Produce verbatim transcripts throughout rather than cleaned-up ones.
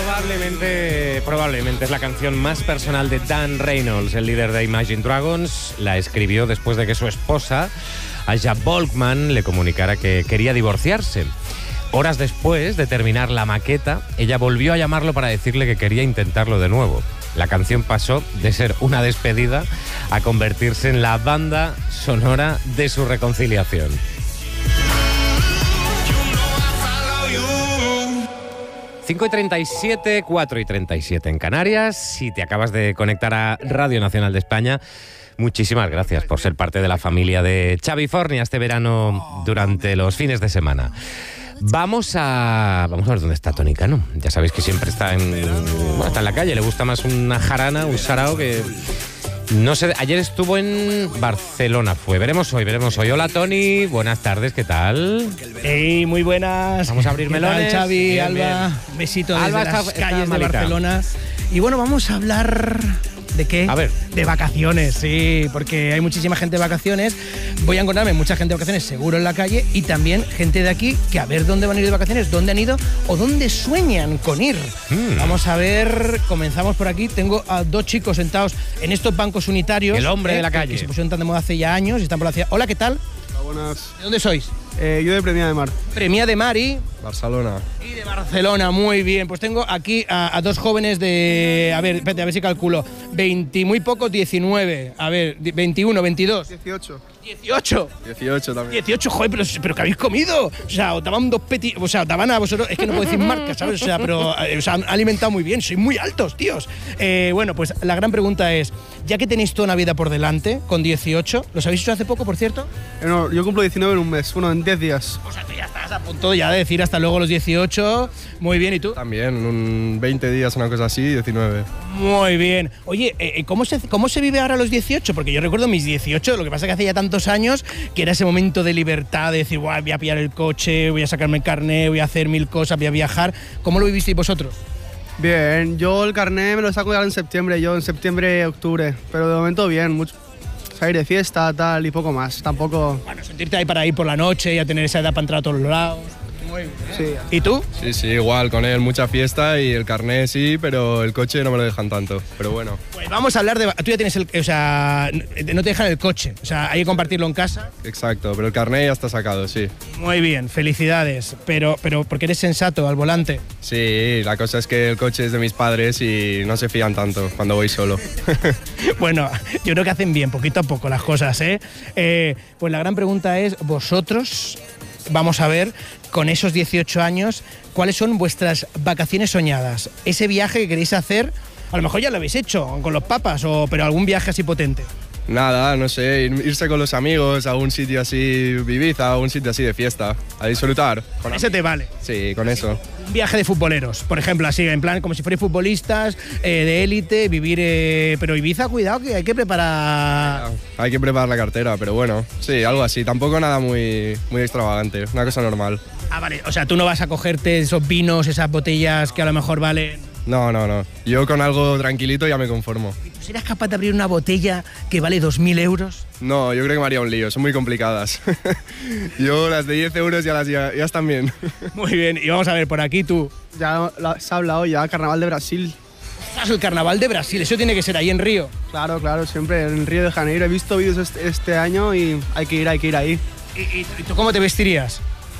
Probablemente, probablemente es la canción más personal de Dan Reynolds, el líder de Imagine Dragons. La escribió después de que su esposa, Aja Volkman, le comunicara que quería divorciarse. Horas después de terminar la maqueta, ella volvió a llamarlo para decirle que quería intentarlo de nuevo. La canción pasó de ser una despedida a convertirse en la banda sonora de su reconciliación. cinco y treinta y siete, cuatro y treinta y siete en Canarias. Si te acabas de conectar a Radio Nacional de España, muchísimas gracias por ser parte de la familia de Xavi Fornia este verano durante los fines de semana. Vamos a vamos a ver dónde está Tony Cano. Ya sabéis que siempre está en, bueno, está en la calle. Le gusta más una jarana, un sarao que... No sé, ayer estuvo en Barcelona, fue. Veremos hoy, veremos hoy. Hola, Tony, buenas tardes, ¿qué tal? Hey, muy buenas. Vamos a abrir melones. ¿Qué tal, Xavi, bien, Alba? bien. Besito desde Alba las está, calles está de Barcelona. Y bueno, vamos a hablar... ¿De qué? A ver. De vacaciones, sí, porque hay muchísima gente de vacaciones. Voy a encontrarme mucha gente de vacaciones seguro en la calle y también gente de aquí que a ver dónde van a ir de vacaciones, dónde han ido o dónde sueñan con ir. Mm. Vamos a ver, comenzamos por aquí. Tengo a dos chicos sentados en estos bancos unitarios. El hombre eh, de la calle. Que se pusieron tan de moda hace ya años y están por la ciudad. Hola, ¿qué tal? Hola, buenas. ¿De dónde sois? Eh, yo de Premia de Mar. Premia de Mar y... Barcelona. Y de Barcelona, muy bien. Pues tengo aquí a, a dos jóvenes de... A ver, espérate, a ver si calculo. veinte, muy pocos, diecinueve. A ver, veintiuno, veintidós. dieciocho. dieciocho. dieciocho también. dieciocho, joder, pero, pero ¿qué habéis comido? O sea, os daban dos peti... O sea, os daban a vosotros... Es que no puedo decir marcas, ¿sabes? O sea, pero eh, os han alimentado muy bien. Sois muy altos, tíos. Eh, bueno, pues la gran pregunta es... Ya que tenéis toda una vida por delante, con dieciocho... ¿Los habéis hecho hace poco, por cierto? Eh, no, yo cumplo diecinueve en un mes. Bueno, en diez días. O sea, tú ya estás a punto ya de decir hasta luego los dieciocho. Muy bien, ¿y tú? También, un veinte días, una cosa así, diecinueve. Muy bien. Oye, eh, ¿cómo, se, ¿cómo se vive ahora a los dieciocho? Porque yo recuerdo mis dieciocho, lo que pasa es que hace ya tantos años que era ese momento de libertad, de decir, voy a pillar el coche, voy a sacarme el carnet, voy a hacer mil cosas, voy a viajar. ¿Cómo lo vivisteis vosotros? Bien, yo el carnet me lo saco ya en septiembre, yo en septiembre, octubre. Pero de momento bien, mucho. Salir de fiesta, tal, y poco más. Tampoco... Bueno, sentirte ahí para ir por la noche y a tener esa edad para entrar a todos los lados. Muy bien. Sí. ¿Y tú? Sí, sí, igual, con él mucha fiesta y el carnet sí, pero el coche no me lo dejan tanto, pero bueno. Pues vamos a hablar de... Tú ya tienes el... O sea, no te dejan el coche, o sea, hay que compartirlo en casa. Exacto, pero el carnet ya está sacado, sí. Muy bien, felicidades, pero, pero porque eres sensato al volante. Sí, la cosa es que el coche es de mis padres y no se fían tanto cuando voy solo. Bueno, yo creo que hacen bien, poquito a poco las cosas, ¿eh? eh pues la gran pregunta es, vosotros... Vamos a ver, con esos dieciocho años, ¿cuáles son vuestras vacaciones soñadas? Ese viaje que queréis hacer, a lo mejor ya lo habéis hecho con los papas, o, pero algún viaje así potente. Nada, no sé, irse con los amigos a un sitio así, Ibiza, a un sitio así de fiesta, a disfrutar. Con ese te vale. Sí, con eso. Un viaje de futboleros, por ejemplo, así, en plan, como si fuerais futbolistas, eh, de élite, vivir... Eh, pero Ibiza, cuidado, que hay que preparar... Hay que preparar la cartera, pero bueno, sí, algo así. Tampoco nada muy, muy extravagante, una cosa normal. Ah, vale, o sea, tú no vas a cogerte esos vinos, esas botellas que a lo mejor valen... No, no, no. Yo con algo tranquilito ya me conformo. ¿Serás capaz de abrir una botella que vale dos mil euros? No, yo creo que me haría un lío, son muy complicadas. Yo las de diez euros ya, las, ya, ya están bien. Muy bien, y vamos a ver, por aquí tú. Ya la, se ha hablado ya, Carnaval de Brasil. ¡Ostras, el Carnaval de Brasil! Eso tiene que ser ahí en Río. Claro, claro, siempre en Río de Janeiro. He visto vídeos este, este año y hay que ir, hay que ir ahí. ¿Y, y, y tú cómo te vestirías?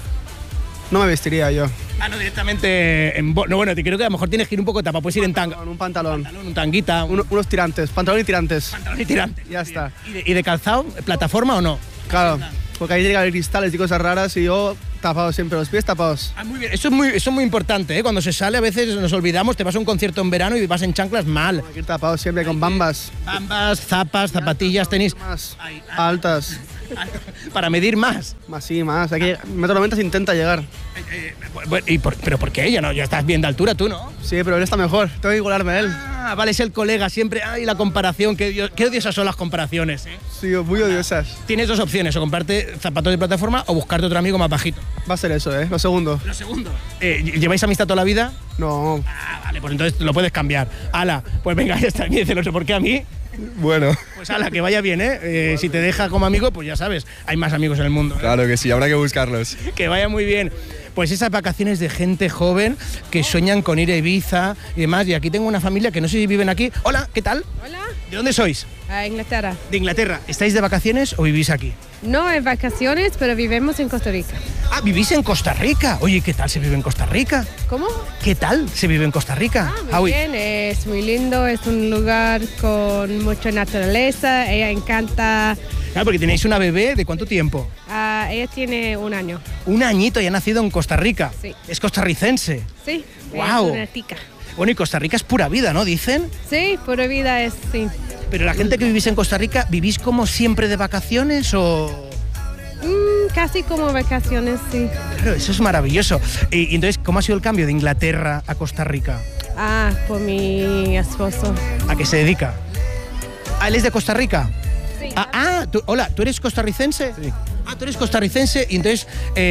No me vestiría yo. Ah, no, directamente en... No, bueno, te creo que a lo mejor tienes que ir un poco tapa, puedes ir en tanga. Con un pantalón. Un pantalón, un tanguita. Un... Un, unos tirantes, pantalón y tirantes. Pantalón y tirante. Ya está. ¿Y de, ¿Y de calzado? ¿Plataforma o no? Claro, porque ahí llega cristales y cosas raras y yo tapado siempre, los pies tapados. Ah, muy bien. Eso es muy, eso es muy importante, ¿eh? Cuando se sale a veces nos olvidamos, te vas a un concierto en verano y vas en chanclas mal. Hay que ir tapado siempre con bambas. Bambas, zapas, zapatillas, tenis... Más Ay, ay. altas. Para medir más. Más sí, más. Hay que, metro noventa se intenta llegar. Eh, eh, ¿y por, ¿Pero por qué ella no? Ya estás bien de altura tú, ¿no? Sí, pero él está mejor. Tengo que igualarme a él. Ah, vale, es el colega siempre. Ay, la comparación. Qué, qué odiosas son las comparaciones, ¿eh? Sí, muy odiosas. Tienes dos opciones, o comprarte zapatos de plataforma o buscarte otro amigo más bajito. Va a ser eso, ¿eh? Lo segundo. Lo segundo. Eh, ¿Lleváis amistad toda la vida? No. Ah, vale, pues entonces lo puedes cambiar. Ala, pues venga, ya está. Me dice el otro, ¿por qué a mí? Bueno. Pues ala, que vaya bien, ¿eh? eh si te deja como amigo, pues ya sabes, hay más amigos en el mundo, ¿eh? Claro que sí, habrá que buscarlos. Que vaya muy bien. Pues esas vacaciones de gente joven que sueñan con ir a Ibiza y demás. Y aquí tengo una familia que no sé si viven aquí. Hola, ¿qué tal? Hola. ¿De dónde sois? A Inglaterra. De Inglaterra. ¿Estáis de vacaciones o vivís aquí? No en vacaciones, pero vivimos en Costa Rica. Ah, vivís en Costa Rica. Oye, ¿qué tal se vive en Costa Rica? ¿Cómo? ¿Qué tal se vive en Costa Rica? Ah, muy bien, es muy lindo, es un lugar con mucha naturaleza, ella encanta. Claro, porque tenéis una bebé, ¿de cuánto tiempo? Uh, ella tiene un año. Un añito y ha nacido en Costa Rica. Sí. ¿Es costarricense? Sí, wow. Es una tica. Bueno, y Costa Rica es pura vida, ¿no? Dicen. Sí, pura vida es, sí. Pero la gente que vivís en Costa Rica, ¿vivís como siempre de vacaciones o...? Mm, casi como vacaciones, sí. Claro, eso es maravilloso. Y, y entonces, ¿cómo ha sido el cambio de Inglaterra a Costa Rica? Ah, por mi esposo. ¿A qué se dedica? ¿Ah, él es de Costa Rica? Sí. Ah, ah tú, hola, ¿tú eres costarricense? Sí. Ah, tú eres costarricense y entonces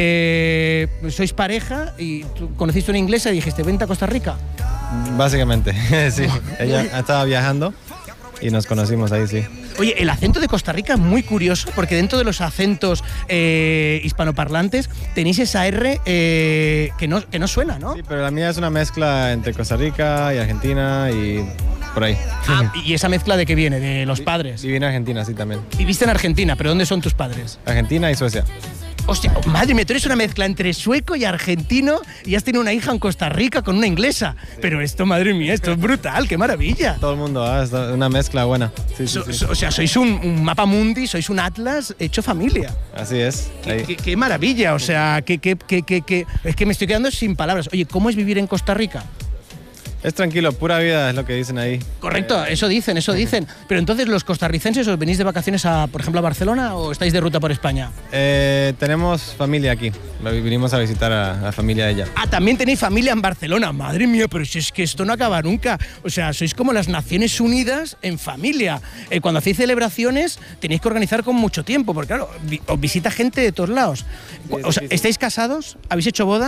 eh, sois pareja y tú conociste una inglesa y dijiste, vente a Costa Rica. Básicamente, sí. Ella estaba viajando y nos conocimos ahí, sí. Oye, el acento de Costa Rica es muy curioso porque dentro de los acentos eh, hispanoparlantes tenéis esa R eh, que, no, que no suena, ¿no? Sí, pero la mía es una mezcla entre Costa Rica y Argentina y por ahí. Ah, ¿y esa mezcla de qué viene? ¿De los padres? Viví en Argentina, sí, también. Viviste en Argentina, pero ¿dónde son tus padres? Argentina y Suecia. Hostia, madre mía, tú eres una mezcla entre sueco y argentino y has tenido una hija en Costa Rica con una inglesa. Sí. Pero esto, madre mía, esto es brutal, qué maravilla. Todo el mundo, ¿eh? Es una mezcla buena. Sí, so, sí, sí. So, o sea, sois un, un mapa mundi, sois un atlas hecho familia. Así es. Qué, qué, qué maravilla, o sea, qué, qué, qué, qué, qué, es que me estoy quedando sin palabras. Oye, ¿cómo es vivir en Costa Rica? Es tranquilo, pura vida es lo que dicen ahí. Correcto, eso dicen, eso dicen. Pero entonces, ¿los costarricenses os venís de vacaciones, a, por ejemplo, a Barcelona o estáis de ruta por España? Eh, tenemos familia aquí. Vinimos a visitar a la familia de ella. Ah, también tenéis familia en Barcelona. Madre mía, pero si es que esto no acaba nunca. O sea, sois como las Naciones Unidas en familia. Eh, cuando hacéis celebraciones tenéis que organizar con mucho tiempo, porque claro, vi, os visita gente de todos lados. O sea, ¿estáis casados? ¿Habéis hecho boda?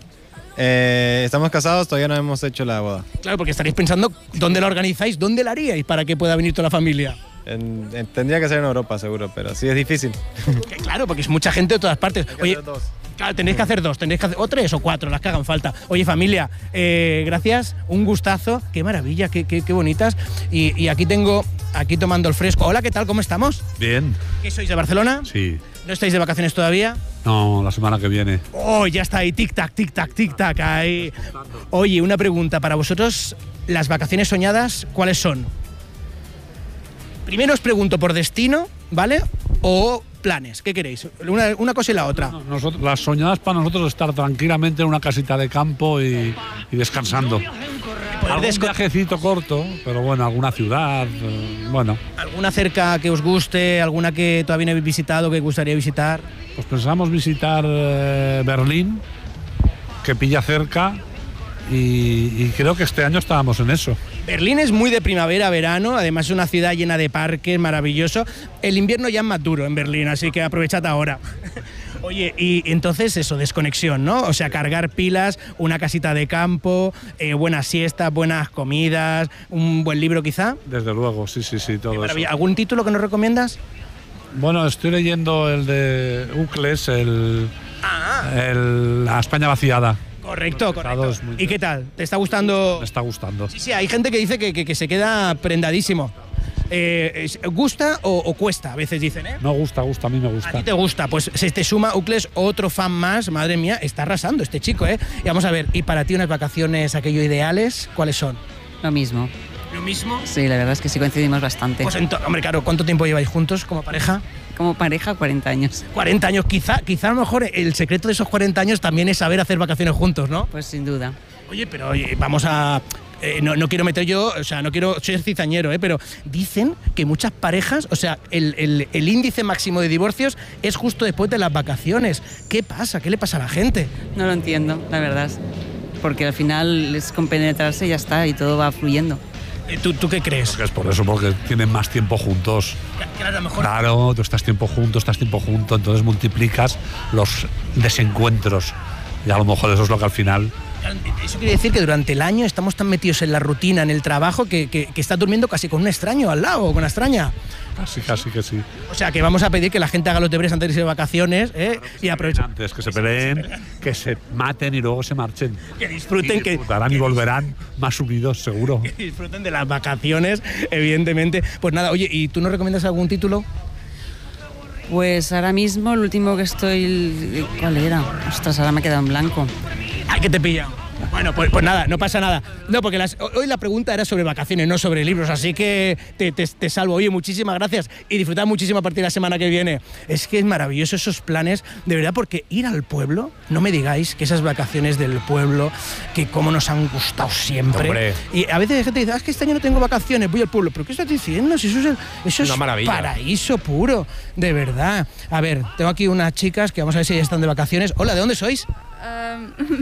Eh, estamos casados, todavía no hemos hecho la boda. Claro, porque estaréis pensando dónde la organizáis, dónde la haríais para que pueda venir toda la familia. En, en, tendría que ser en Europa, seguro, pero sí es difícil. Claro, porque es mucha gente de todas partes. Oye, dos. Claro, tenéis que hacer dos, tenéis que hacer o tres o cuatro, las que hagan falta. Oye, familia, eh, gracias, un gustazo, qué maravilla, qué, qué, qué bonitas. Y, y aquí tengo, aquí tomando el fresco. Hola, ¿qué tal? ¿Cómo estamos? Bien. ¿Qué sois, de Barcelona? Sí. ¿No estáis de vacaciones todavía? No, la semana que viene. Oh, ya está ahí, tic-tac, tic-tac, tic-tac, ahí. Oye, una pregunta, para vosotros, las vacaciones soñadas, ¿cuáles son? Primero os pregunto por destino, ¿vale? O planes, ¿qué queréis? Una, una cosa y la otra. No, nosotros, las soñadas para nosotros es estar tranquilamente en una casita de campo y, y descansando. Algún viajecito corto, pero bueno, alguna ciudad, eh, bueno. ¿Alguna cerca que os guste, alguna que todavía no habéis visitado, que gustaría visitar? Pues pensamos visitar eh, Berlín, que pilla cerca, y, y creo que este año estábamos en eso. Berlín es muy de primavera, verano, además es una ciudad llena de parques, maravilloso. El invierno ya es más duro en Berlín, así que aprovechad ahora. Oye, y entonces eso, desconexión, ¿no? O sea, cargar pilas, una casita de campo, eh, buenas siestas, buenas comidas, un buen libro quizá. Desde luego, sí, sí, sí, todo eso. ¿Algún título que nos recomiendas? Bueno, estoy leyendo el de Ucles, el, ah. el La España vaciada. Correcto, correcto. ¿Y qué tal? ¿Te está gustando? Me está gustando. Sí, sí, hay gente que dice que, que, que se queda prendadísimo. Eh, ¿Gusta o, o cuesta? A veces dicen, ¿eh? No, gusta, gusta, a mí me gusta. A ti te gusta, pues se te suma Ucles, otro fan más, madre mía, está arrasando este chico, ¿eh? Y vamos a ver, ¿y para ti unas vacaciones, aquello ideales, cuáles son? Lo mismo. ¿Lo mismo? Sí, la verdad es que sí coincidimos bastante. Pues hombre, claro, ¿cuánto tiempo lleváis juntos como pareja? Como pareja, cuarenta años. cuarenta años, quizá, quizá a lo mejor el secreto de esos cuarenta años también es saber hacer vacaciones juntos, ¿no? Pues sin duda. Oye, pero oye, vamos a... Eh, no, no quiero meter yo, o sea, no quiero ser cizañero, ¿eh? Pero dicen que muchas parejas, o sea, el, el, el índice máximo de divorcios es justo después de las vacaciones. ¿Qué pasa? ¿Qué le pasa a la gente? No lo entiendo, la verdad. Porque al final es compenetrarse y ya está, y todo va fluyendo. ¿Tú, ¿Tú qué crees? Porque es por eso, porque tienen más tiempo juntos. Claro, mejor. Claro, tú estás tiempo juntos, estás tiempo junto, entonces multiplicas los desencuentros. Y a lo mejor eso es lo que al final Eso quiere decir que durante el año estamos tan metidos en la rutina, en el trabajo, que, que, que estás durmiendo casi con un extraño al lado, o con una extraña. Casi, casi que sí. O sea, que vamos a pedir que la gente haga los deberes antes de irse de vacaciones, ¿eh? Y aprovechen. Antes que se peleen, que se maten y luego se marchen. Que disfruten, y disfrutarán y volverán más unidos, seguro. Que disfruten de las vacaciones, evidentemente. Pues nada, oye, ¿y tú nos recomiendas algún título? Pues ahora mismo el último que estoy... ¿Cuál era? Ostras, ahora me he quedado en blanco. ¡Ay, que te pilla! Bueno, pues, pues nada, no pasa nada. No, porque las, hoy la pregunta era sobre vacaciones, no sobre libros, así que te, te, te salvo. Oye, muchísimas gracias y disfrutad muchísimo a partir de la semana que viene. Es que es maravilloso esos planes, de verdad, porque ir al pueblo, no me digáis que esas vacaciones del pueblo, que cómo nos han gustado siempre. Hombre. Y a veces la gente dice, ah, es que este año no tengo vacaciones, voy al pueblo. ¿Pero qué estás diciendo? Si eso es, el, eso es paraíso puro, de verdad. A ver, tengo aquí unas chicas que vamos a ver si ya están de vacaciones. Hola, ¿de dónde sois? Um,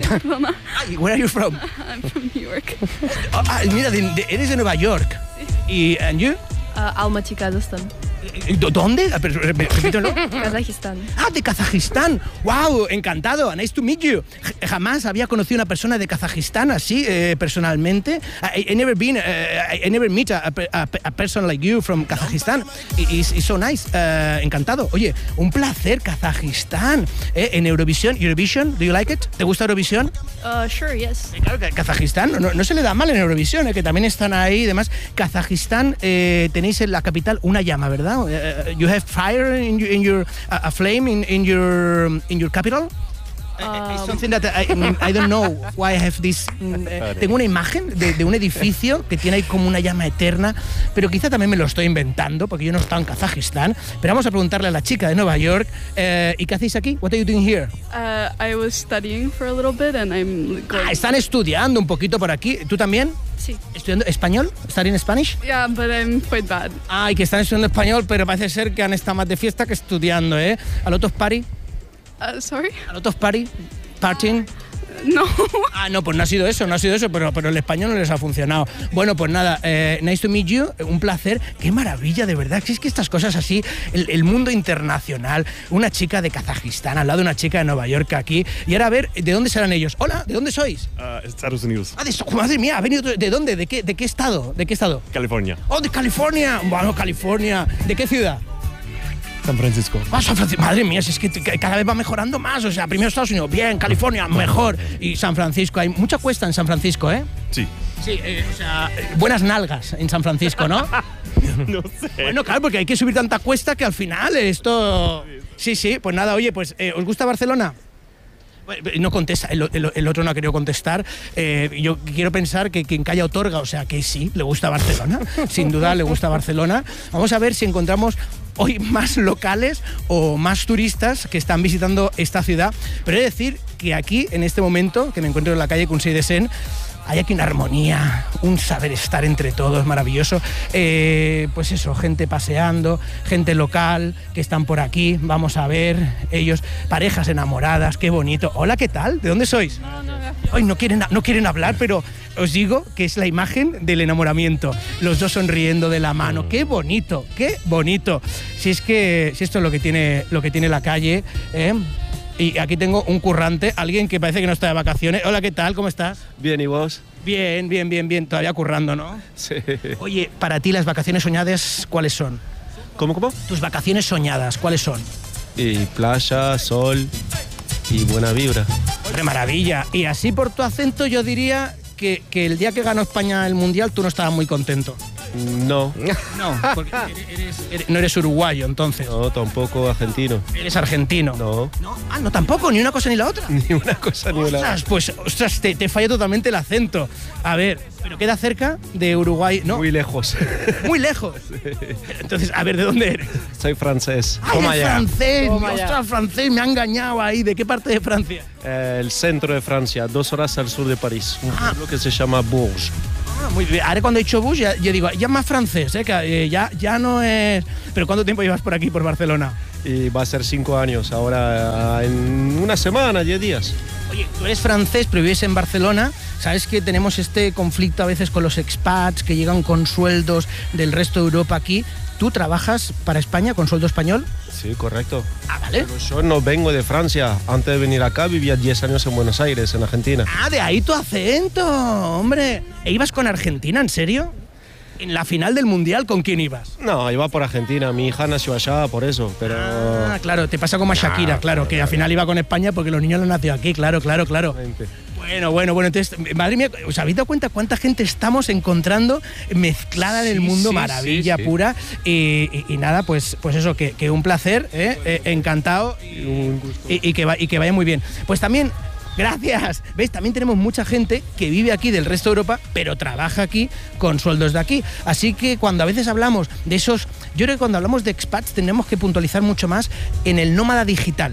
Ay, where are you from? I'm from New York. Oh, ah, mira, de, de, eres de Nueva York. Sí. ¿Y and you? Uh, Almaty, Kazajstán. ¿Dónde? Repítelo. Kazajistán. Ah, de Kazajistán. Wow, encantado. Nice to meet you. Jamás había conocido a una persona de Kazajistán así eh, personalmente. I, I never been, uh, I, I never meet a, a, a person like you from Kazajistán. It's, it's so nice. Uh, encantado. Oye, un placer, Kazajistán. Eh, en Eurovisión, Eurovision, do you like it? ¿Te gusta Eurovisión? Uh, sure, yes. Eh, claro, Kazajistán no, no se le da mal en Eurovisión, eh, que también están ahí y demás. Kazajistán, eh, tenéis en la capital una llama, ¿verdad? Uh, you have fire in your, in your uh, a flame in, in your in your capital. Um, It's something that I, I don't know why I have this. Uh, tengo una imagen de, de un edificio que tiene ahí como una llama eterna, pero quizá también me lo estoy inventando porque yo no he estado en Kazajistán. Pero vamos a preguntarle a la chica de Nueva York. Uh, ¿Y qué hacéis aquí? What are you doing here? Uh, I was studying for a little bit and I'm going... Ah, están estudiando un poquito por aquí. ¿Tú también? Sí. ¿Estudiando español? ¿Studying Spanish? Yeah, but I'm quite bad. Ay, que están estudiando español, pero parece ser que han estado más de fiesta que estudiando, ¿eh? ¿A lot of party? Uh, sorry? ¿A lot of party? ¿Partying? No. Ah, no, pues no ha sido eso, no ha sido eso, pero, pero el español no les ha funcionado. Bueno, pues nada, eh, nice to meet you, un placer. Qué maravilla, de verdad. Si es que estas cosas así, el, el mundo internacional, una chica de Kazajistán al lado de una chica de Nueva York aquí. Y ahora a ver, ¿de dónde serán ellos? Hola, ¿de dónde sois? Uh, Estados Unidos. Ah, de, madre mía, ¿ha venido de dónde? ¿De qué, de qué estado? ¿De qué estado? California. Oh, de California. Bueno, California. ¿De qué ciudad? San Francisco. Ah, San Francisco. Madre mía, si es que cada vez va mejorando más. O sea, primero Estados Unidos, bien, California, mejor. Y San Francisco, hay mucha cuesta en San Francisco, ¿eh? Sí. Sí, eh, o sea, buenas nalgas en San Francisco, ¿no? No sé. Bueno, claro, porque hay que subir tanta cuesta que al final esto... Sí, sí, pues nada, oye, pues, eh, ¿os gusta Barcelona? No contesta, el, el, el otro no ha querido contestar. Eh, yo quiero pensar que quien calla otorga, o sea que sí, le gusta Barcelona, sin duda le gusta Barcelona. Vamos a ver si encontramos hoy más locales o más turistas que están visitando esta ciudad. Pero he de decir que aquí, en este momento, que me encuentro en la calle Consell de Cent, hay aquí una armonía, un saber estar entre todos maravilloso. Eh, pues eso, gente paseando, gente local que están por aquí. Vamos a ver ellos, parejas enamoradas, qué bonito. Hola, ¿qué tal? ¿De dónde sois? No, no, no. Hoy no quieren, no quieren hablar, pero os digo que es la imagen del enamoramiento. Los dos sonriendo de la mano. Qué bonito, qué bonito. Si es que si esto es lo que tiene, lo que tiene la calle, ¿eh? Y aquí tengo un currante, alguien que parece que no está de vacaciones. Hola, ¿qué tal? ¿Cómo estás? Bien, ¿y vos? Bien, bien, bien, bien. Todavía currando, ¿no? Sí. Oye, para ti las vacaciones soñadas, ¿cuáles son? ¿Cómo, cómo? Tus vacaciones soñadas, ¿cuáles son? Y playa, sol y buena vibra. ¡Qué maravilla! Y así por tu acento yo diría que, que el día que ganó España el Mundial tú no estabas muy contento. No. No, porque eres, eres, no eres uruguayo, entonces. No, tampoco argentino. ¿Eres argentino? No. ¿No? Ah, no, tampoco, ni una cosa ni la otra. Ni una cosa ni la otra. Ostras, pues, ostras, te, te falla totalmente el acento. A ver, pero queda cerca de Uruguay, ¿no? Muy lejos. Muy lejos. Sí. Entonces, a ver, ¿de dónde eres? Soy francés. ¡Ay, Toma es ya. francés! Toma ¡Ostras, ya. francés! Me ha engañado ahí. ¿De qué parte de Francia? Eh, el centro de Francia, dos horas al sur de París. Un pueblo que se llama Bourges. Ah, muy bien. Ahora cuando he dicho Bush, ya, yo digo, ya más francés, ¿eh? Que eh, ya, ya no es... ¿Pero cuánto tiempo llevas por aquí, por Barcelona? y va a ser cinco años ahora en una semana, diez días. Oye, tú eres francés, pero vives en Barcelona. Sabes que tenemos este conflicto a veces con los expats que llegan con sueldos del resto de Europa aquí. ¿Tú trabajas para España con sueldo español? Sí, correcto. Ah, vale. Pero yo no vengo de Francia. Antes de venir acá vivía diez años en Buenos Aires, en Argentina. Ah, de ahí tu acento, hombre. ¿E ibas con Argentina, en serio? ¿En la final del Mundial con quién ibas? No, iba por Argentina. Mi hija nació allá, por eso, pero... Ah, claro, te pasa como a Shakira, Ah, claro, que al final iba con España porque los niños los nació aquí, claro, claro, claro. Bueno, bueno, bueno, entonces, madre mía, ¿os habéis dado cuenta cuánta gente estamos encontrando mezclada en el Sí, mundo? sí, Maravilla sí, sí. pura. Y, y- y nada, pues, pues eso, que, que un placer, ¿eh? Eh, encantado y, y que va, y que vaya muy bien. Pues también... Gracias. ¿Ves? También tenemos mucha gente que vive aquí del resto de Europa, pero trabaja aquí con sueldos de aquí. Así que cuando a veces hablamos de esos... Yo creo que cuando hablamos de expats tenemos que puntualizar mucho más en el nómada digital.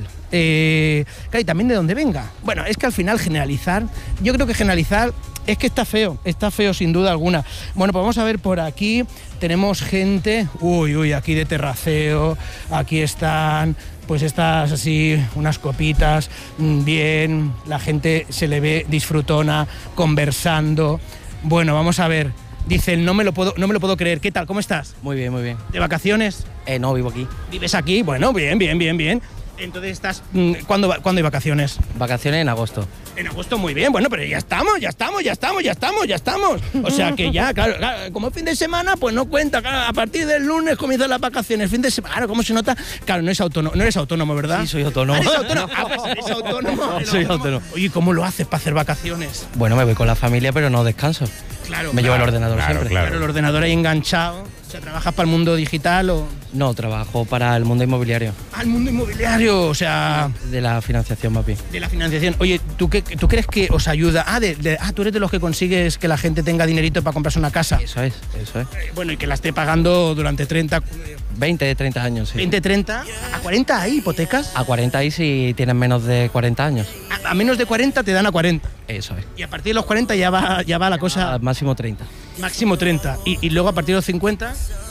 Eh, claro, y también de dónde venga. Bueno, es que al final generalizar... Yo creo que generalizar es que está feo. Está feo sin duda alguna. Bueno, pues vamos a ver por aquí. Tenemos gente... Uy, uy, aquí de terraceo. Aquí están... Pues estas así, unas copitas, mm, bien, la gente se le ve disfrutona, conversando. Bueno, vamos a ver. Dicen, no me lo puedo, no me lo puedo creer. ¿Qué tal? ¿Cómo estás? Muy bien, muy bien. ¿De vacaciones? Eh, no, vivo aquí. ¿Vives aquí? Bueno, bien, bien, bien, bien. Entonces estás... mm, ¿Cuándo, va- ¿cuándo hay vacaciones? Vacaciones en agosto. En agosto muy bien, bueno, pero ya estamos, ya estamos, ya estamos, ya estamos, ya estamos. O sea que ya, claro, claro, como fin de semana, pues no cuenta, claro, a partir del lunes comienzan las vacaciones, fin de semana, claro, ¿cómo se nota? Claro, no, es autónomo, no eres autónomo, ¿verdad? Sí, soy autónomo. Ah, ¿eres autónomo? Ah, pues eres autónomo. Soy autónomo. Oye, ¿cómo lo haces para hacer vacaciones? Bueno, me voy con la familia, pero no descanso. Claro, Me llevo el claro, ordenador claro, siempre. Claro, el ordenador ahí enganchado. O sea, ¿trabajas para el mundo digital o...? No, trabajo para el mundo inmobiliario. Ah, el mundo inmobiliario, o sea... De la financiación, más bien. De la financiación. Oye, ¿tú, qué, ¿tú crees que os ayuda? Ah, de, de- ah, tú eres de los que consigues que la gente tenga dinerito para comprarse una casa. Eso es, eso es. Eh, Bueno, y que la esté pagando durante treinta, veinte, treinta años, sí. veinte, treinta, a cuarenta hay hipotecas. A cuarenta ahí si tienes menos de cuarenta años. A, a menos de cuarenta te dan a cuarenta. Eso es. Y a partir de los cuarenta ya va, ya va la cosa A máximo treinta. máximo treinta. Y, y luego a partir de los cincuenta...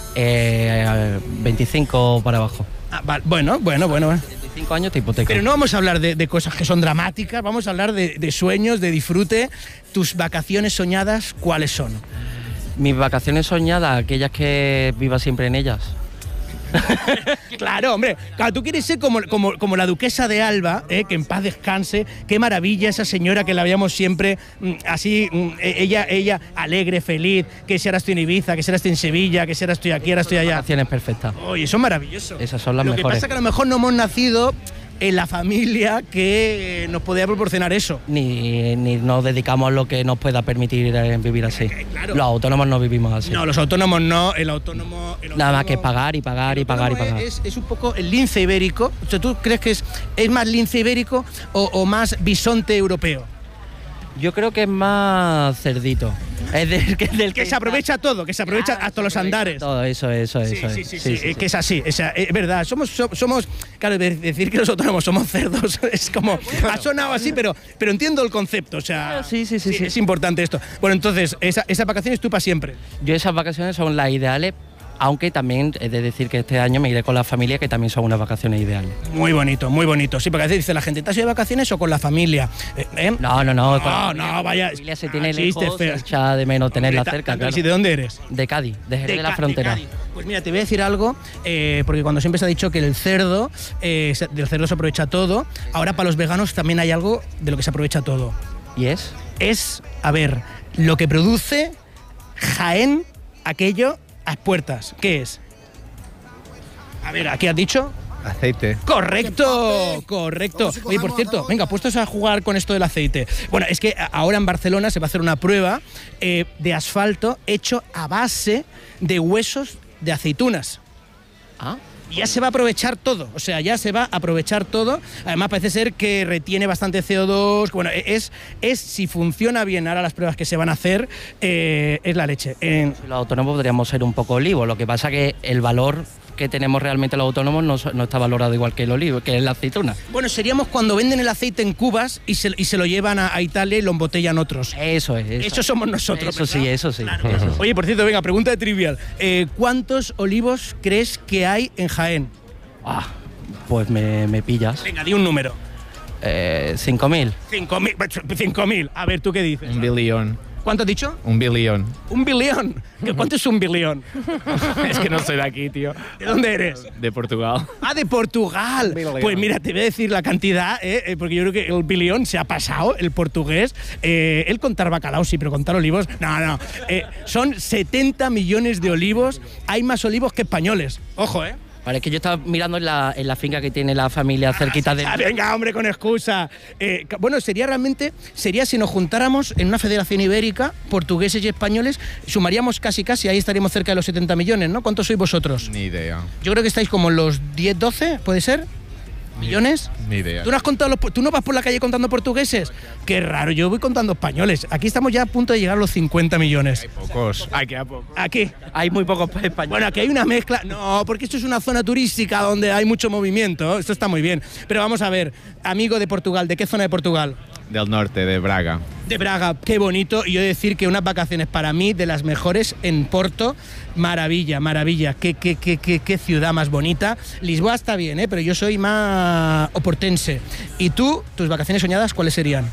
Eh, veinticinco para abajo. Ah, vale. Bueno, bueno, bueno. bueno. veinticinco años te hipoteca. Pero no vamos a hablar de, de cosas que son dramáticas, vamos a hablar de, de sueños, de disfrute. Tus vacaciones soñadas, ¿cuáles son? Mis vacaciones soñadas, aquellas que viva siempre en ellas. Claro, hombre, claro, tú quieres ser como, como, como la duquesa de Alba, ¿eh? Que en paz descanse. Qué maravilla esa señora que la veíamos siempre mm, así, mm, ella, ella alegre, feliz, que si ahora estoy en Ibiza, que si ahora estoy en Sevilla, que si ahora estoy aquí, ahora estoy allá. Vacaciones perfectas. Oye, son maravillosos. Esas son las Lo que mejores. pasa es que a lo mejor no hemos nacido en la familia que nos podía proporcionar eso. Ni, ni nos dedicamos a lo que nos pueda permitir eh, vivir así. claro. Los autónomos no vivimos así. No, los autónomos no, el autónomo... el Nada más autónomo- que pagar y pagar y pagar y autónomo pagar. Es, es un poco el lince ibérico. O sea, ¿tú crees que es, es más lince ibérico o, o más bisonte europeo? Yo creo que es más cerdito. Es del que, del Que se aprovecha todo, que se aprovecha hasta los andares. Todo eso, eso, Sí, eso. sí, es. sí, sí, es que es así, o sea, es verdad, somos, so- somos, claro, de- decir que los autónomos somos cerdos es como, ha sonado así, pero, pero entiendo el concepto, o sea, sí, sí, sí, sí. es importante esto. Bueno, entonces, esa, esas vacaciones tú para siempre. Yo esas vacaciones son las ideales, aunque también he de decir que este año me iré con la familia, que también son unas vacaciones ideales. Muy bonito, muy bonito. Sí, porque a veces dice la gente, ¿te has ido de vacaciones o con la familia? Eh, ¿eh? No, no, no. con la No, familia, no, vaya. La familia se tiene Ah, chiste lejos, feo. se echa de menos tenerla Hombre, ta- cerca, tanto claro. que sí, ¿de dónde eres? De Cádiz, de Jerez de, la Ca- Frontera. Cádiz. Pues mira, te voy a decir algo, eh, porque cuando siempre se ha dicho que el cerdo, eh, se- del cerdo se aprovecha todo, ahora para los veganos también hay algo de lo que se aprovecha todo. ¿Y es? Es, a ver, lo que produce Jaén, aquello a puertas. ¿Qué es? A ver, ¿aquí has dicho? Aceite. Correcto, correcto. Oye, por cierto, venga, puestos a jugar con esto del aceite. Bueno, es que ahora en Barcelona se va a hacer una prueba eh, de asfalto hecho a base de huesos de aceitunas. Ah. Y ya se va a aprovechar todo, o sea, ya se va a aprovechar todo. Además parece ser que retiene bastante C O dos. Bueno, es, es si funciona bien ahora las pruebas que se van a hacer, eh, es la leche. En- Los autónomos podríamos ser un poco olivos, lo que pasa que el valor que tenemos realmente los autónomos no, no está valorado igual que el olivo, que es la aceituna. Bueno, seríamos cuando venden el aceite en cubas y se, y se lo llevan a, a Italia y lo embotellan otros. Eso es. Eso, Eso somos nosotros. Eso sí, ¿verdad? eso sí. Claro. Eso sí. Oye, por cierto, venga, pregunta de trivial. Eh, ¿Cuántos olivos crees que hay en Jaén? Ah, pues me, me pillas. Venga, di un número. Eh, cinco mil. Cinco mil. Cinco mil. A ver, ¿tú qué dices? Un billón. ¿Cuánto has dicho? Un billón. ¿Un billón? ¿Cuánto es un billón? Es que no soy de aquí, tío. ¿De dónde eres? De Portugal. Ah, de Portugal. Pues mira, te voy a decir la cantidad, ¿eh? Porque yo creo que el billón se ha pasado, el portugués. Eh, el contar bacalao sí, pero contar olivos, no, no. Eh, son setenta millones de olivos. Hay más olivos que españoles. Ojo, ¿eh? Vale, es que yo estaba mirando en la, en la finca que tiene la familia cerquita de... Ah, venga, hombre, con excusa. Eh, bueno, sería realmente, sería si nos juntáramos en una federación ibérica, portugueses y españoles, sumaríamos casi casi, ahí estaríamos cerca de los setenta millones, ¿no? ¿Cuántos sois vosotros? Ni idea. Yo creo que estáis como en los diez, doce, ¿puede ser? ¿Millones? Ni idea. ¿Tú no, has contado los, ¿Tú no vas por la calle contando portugueses? Qué raro, yo voy contando españoles. Aquí estamos ya a punto de llegar a los cincuenta millones. Hay pocos. Hay que a pocos. Aquí. Hay muy pocos españoles. Bueno, aquí hay una mezcla. No, porque esto es una zona turística donde hay mucho movimiento. Esto está muy bien. Pero vamos a ver, amigo de Portugal, ¿de qué zona de Portugal? Del norte, de Braga. De Braga, qué bonito. Y yo he de decir que unas vacaciones para mí de las mejores en Porto. Maravilla, maravilla. Qué, qué, qué, qué, qué ciudad más bonita. Lisboa está bien, ¿eh? Pero yo soy más oportense. ¿Y tú, tus vacaciones soñadas, cuáles serían?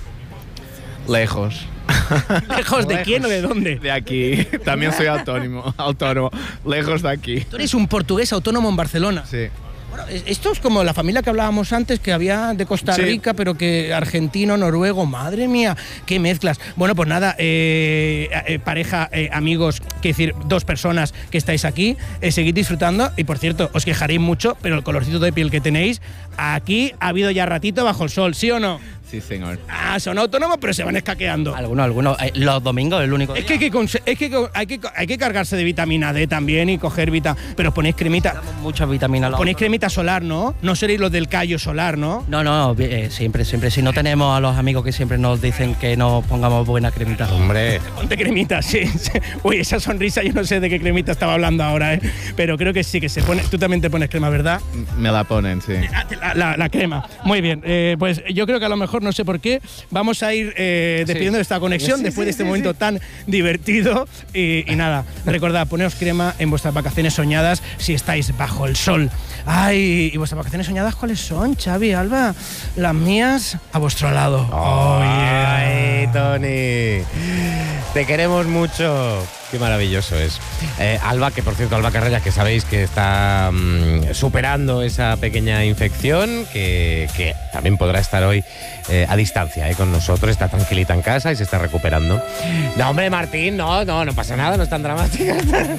Lejos. ¿Lejos de quién o de dónde? De aquí. También soy autónomo. autónomo. Lejos de aquí. Tú eres un portugués autónomo en Barcelona. Sí. Bueno, esto es como la familia que hablábamos antes, que había de Costa Rica, sí, pero que argentino, noruego, madre mía, qué mezclas. Bueno, pues nada, eh, eh, pareja, eh, amigos, quiero decir, dos personas que estáis aquí, eh, seguid disfrutando. Y por cierto, os quejaréis mucho, pero el colorcito de piel que tenéis, aquí ha habido ya ratito bajo el sol, ¿sí o no? Sí, señor. Ah, son autónomos, pero se van escaqueando. Algunos, algunos. Eh, los domingos es el único es día. Que hay, que, es que hay que hay que cargarse de vitamina D también y coger vita. Pero os ponéis cremita. Damos muchas vitaminas. Ponéis cremita solar, ¿no? No seréis los del callo solar, ¿no? No, no, eh, siempre, siempre. Si no tenemos a los amigos que siempre nos dicen que nos pongamos buena cremita. Hombre. Ponte cremita, sí. Uy, esa sonrisa, yo no sé de qué cremita estaba hablando ahora, ¿eh? Pero creo que sí, que se pone. Tú también te pones crema, ¿verdad? Me la ponen, sí. La, la, la crema. Muy bien. Eh, pues yo creo que a lo mejor, no sé por qué, vamos a ir eh, despidiendo sí. esta conexión sí, después sí, de este sí, momento sí. tan divertido. Y, y nada, recordad, poneos crema en vuestras vacaciones soñadas si estáis bajo el sol. Ay, ¿y vuestras vacaciones soñadas cuáles son, Xavi, Alba? Las mías, a vuestro lado. Oh, yeah. Ay, Tony. Te queremos mucho. Qué maravilloso es. Eh, Alba, que por cierto, Alba Carrera, que sabéis que está mmm, superando esa pequeña infección, que, que también podrá estar hoy eh, a distancia eh, con nosotros, está tranquilita en casa y se está recuperando. No, hombre, Martín, no, no, no pasa nada, no es tan dramática.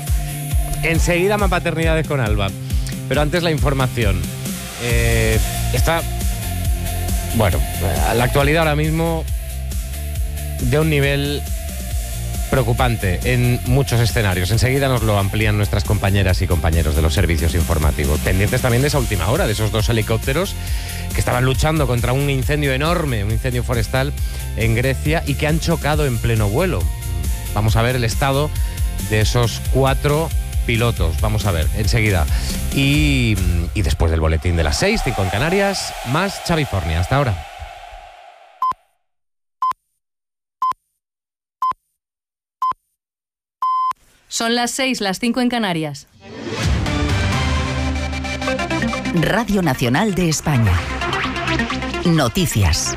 Enseguida más paternidades con Alba. Pero antes la información. Eh, está, bueno, la actualidad ahora mismo de un nivel preocupante en muchos escenarios. Enseguida nos lo amplían nuestras compañeras y compañeros de los servicios informativos. Pendientes también de esa última hora, de esos dos helicópteros que estaban luchando contra un incendio enorme, un incendio forestal en Grecia y que han chocado en pleno vuelo. Vamos a ver el estado de esos cuatro pilotos. Vamos a ver, enseguida. Y, y después del boletín de las seis, cinco en Canarias, más Xavi Fornia. Hasta ahora. Son las seis, las cinco en Canarias. Radio Nacional de España. Noticias.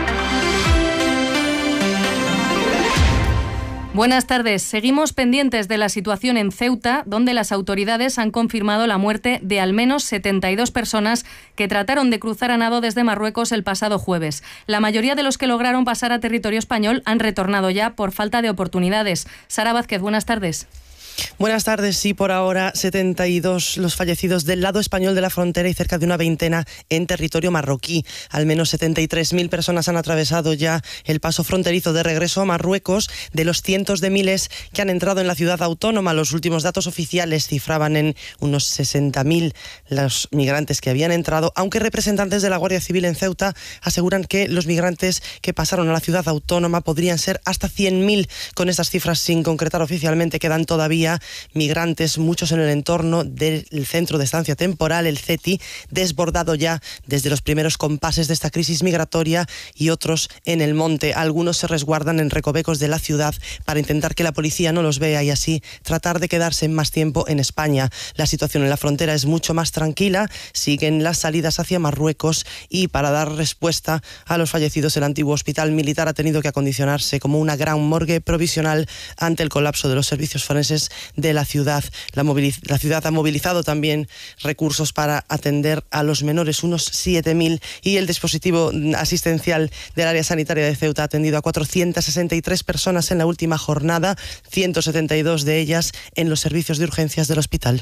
Buenas tardes. Seguimos pendientes de la situación en Ceuta, donde las autoridades han confirmado la muerte de al menos setenta y dos personas que trataron de cruzar a nado desde Marruecos el pasado jueves. La mayoría de los que lograron pasar a territorio español han retornado ya por falta de oportunidades. Sara Vázquez, buenas tardes. Buenas tardes. Sí, por ahora setenta y dos los fallecidos del lado español de la frontera y cerca de una veintena en territorio marroquí. Al menos setenta y tres mil personas han atravesado ya el paso fronterizo de regreso a Marruecos. De los cientos de miles que han entrado en la ciudad autónoma, los últimos datos oficiales cifraban en unos sesenta mil los migrantes que habían entrado, aunque representantes de la Guardia Civil en Ceuta aseguran que los migrantes que pasaron a la ciudad autónoma podrían ser hasta cien mil. Con estas cifras sin concretar oficialmente quedan todavía migratoria, migrantes, muchos en el entorno del centro de estancia temporal, el C E T I, desbordado ya desde los primeros compases de esta crisis migratoria, y otros en el monte. Algunos se resguardan en recovecos de la ciudad para intentar que la policía no los vea y así tratar de quedarse más tiempo en España. La situación en la frontera es mucho más tranquila, siguen las salidas hacia Marruecos, y para dar respuesta a los fallecidos el antiguo hospital militar ha tenido que acondicionarse como una gran morgue provisional ante el colapso de los servicios forenses de la ciudad. La, moviliz- la ciudad ha movilizado también recursos para atender a los menores, unos siete mil, y el dispositivo asistencial del área sanitaria de Ceuta ha atendido a cuatrocientas sesenta y tres personas en la última jornada, ciento setenta y dos de ellas en los servicios de urgencias del hospital.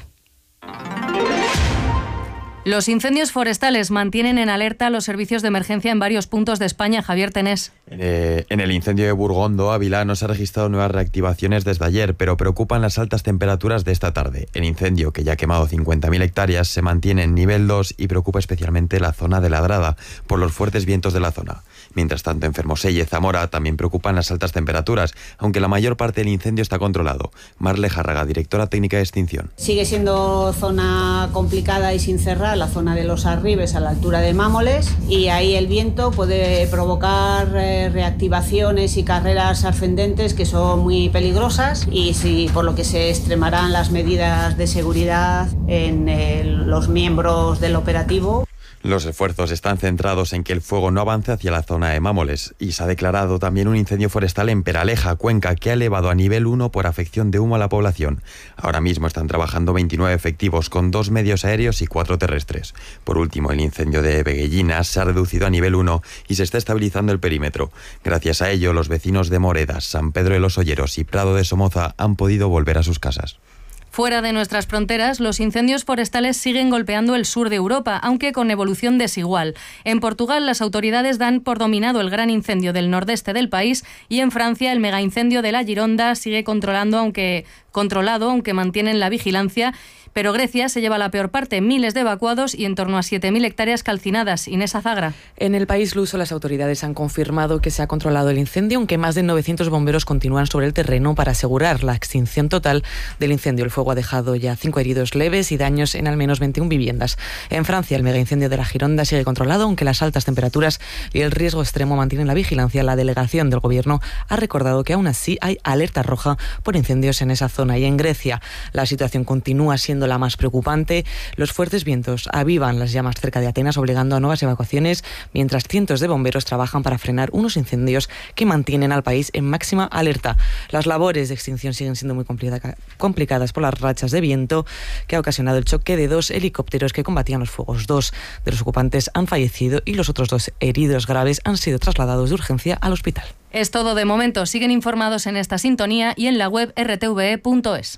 Los incendios forestales mantienen en alerta los servicios de emergencia en varios puntos de España. Javier Tenés. Eh, en el incendio de Burgondo, Ávila, no se han registrado nuevas reactivaciones desde ayer, pero preocupan las altas temperaturas de esta tarde. El incendio, que ya ha quemado cincuenta mil hectáreas, se mantiene en nivel dos y preocupa especialmente la zona de Ladrada por los fuertes vientos de la zona. Mientras tanto, en Fermoselle y Zamora también preocupan las altas temperaturas, aunque la mayor parte del incendio está controlado. Marle Járraga, directora técnica de extinción. Sigue siendo zona complicada y sin cerrar, la zona de los Arribes a la altura de Mámoles, y ahí el viento puede provocar eh, reactivaciones y carreras ascendentes que son muy peligrosas, y sí, por lo que se extremarán las medidas de seguridad en el, los miembros del operativo. Los esfuerzos están centrados en que el fuego no avance hacia la zona de Mámoles, y se ha declarado también un incendio forestal en Peraleja, Cuenca, que ha elevado a nivel uno por afección de humo a la población. Ahora mismo están trabajando veintinueve efectivos con dos medios aéreos y cuatro terrestres. Por último, el incendio de Veguellinas se ha reducido a nivel uno y se está estabilizando el perímetro. Gracias a ello, los vecinos de Moredas, San Pedro de los Olleros y Prado de Somoza han podido volver a sus casas. Fuera de nuestras fronteras, los incendios forestales siguen golpeando el sur de Europa, aunque con evolución desigual. En Portugal, las autoridades dan por dominado el gran incendio del nordeste del país, y en Francia, el megaincendio de la Gironda sigue controlando, aunque, controlado, aunque mantienen la vigilancia. Pero Grecia se lleva la peor parte, miles de evacuados y en torno a siete mil hectáreas calcinadas. Inés Azagra. En el país luso, las autoridades han confirmado que se ha controlado el incendio, aunque más de novecientos bomberos continúan sobre el terreno para asegurar la extinción total del incendio. El fuego ha dejado ya cinco heridos leves y daños en al menos veintiuna viviendas. En Francia, el megaincendio de la Gironda sigue controlado, aunque las altas temperaturas y el riesgo extremo mantienen la vigilancia. La delegación del gobierno ha recordado que aún así hay alerta roja por incendios en esa zona. Y en Grecia, la situación continúa siendo la más preocupante. Los fuertes vientos avivan las llamas cerca de Atenas, obligando a nuevas evacuaciones, mientras cientos de bomberos trabajan para frenar unos incendios que mantienen al país en máxima alerta. Las labores de extinción siguen siendo muy complicadas por las rachas de viento que ha ocasionado el choque de dos helicópteros que combatían los fuegos. Dos de los ocupantes han fallecido y los otros dos heridos graves han sido trasladados de urgencia al hospital. Es todo de momento. Siguen informados en esta sintonía y en la web erre te ve punto es.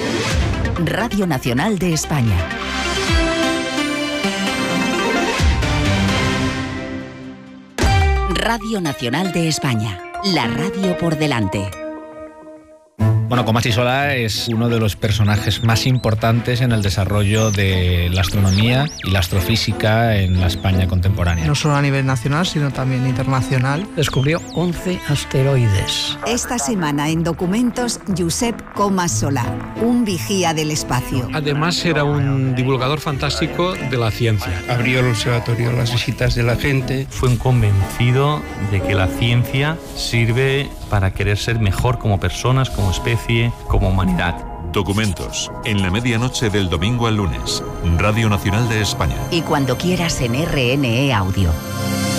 Radio Nacional de España. Radio Nacional de España. La radio por delante. Bueno, Comas Solà es uno de los personajes más importantes en el desarrollo de la astronomía y la astrofísica en la España contemporánea. No solo a nivel nacional, sino también internacional. Descubrió once asteroides. Esta semana en Documentos, Josep Comas Solà, un vigía del espacio. Además era un divulgador fantástico de la ciencia. Abrió el observatorio a las visitas de la gente. Fue un convencido de que la ciencia sirve para querer ser mejor como personas, como especie, como humanidad. Documentos, en la medianoche del domingo al lunes. Radio Nacional de España. Y cuando quieras en erre ene e Audio.